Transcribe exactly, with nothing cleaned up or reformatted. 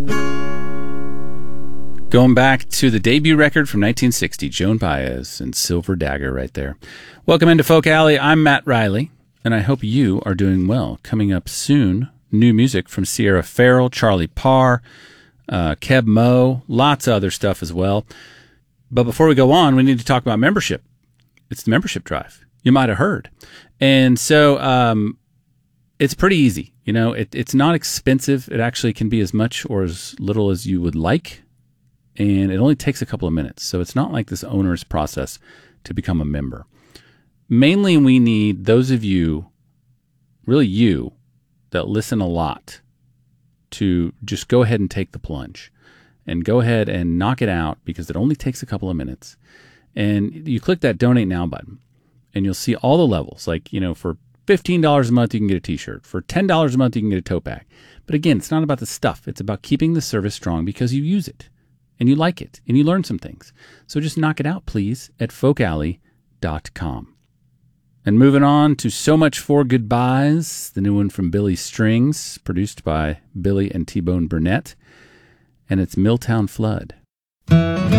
Going back to the debut record from nineteen sixty, Joan Baez and Silver Dagger right there. Welcome into Folk Alley. I'm Matt Riley, and I hope you are doing well. Coming up soon, new music from Sierra Farrell, Charlie Parr, uh, Keb Mo, lots of other stuff as well. But before we go on, we need to talk about membership. It's the membership drive. You might have heard. And so um, it's pretty easy. You know, it, it's not expensive. It actually can be as much or as little as you would like. And it only takes a couple of minutes. So it's not like this onerous process to become a member. Mainly we need those of you, really you, that listen a lot to just go ahead and take the plunge and go ahead and knock it out because it only takes a couple of minutes. And you click that Donate Now button and you'll see all the levels. Like, you know, for fifteen dollars a month, you can get a t-shirt. For ten dollars a month, you can get a tote bag. But again, it's not about the stuff. It's about keeping the service strong because you use it. And you like it, and you learn some things. So just knock it out, please, at folk alley dot com. And moving on to So Much For Goodbyes, the new one from Billy Strings, produced by Billy and T-Bone Burnett, and it's Milltown Flood.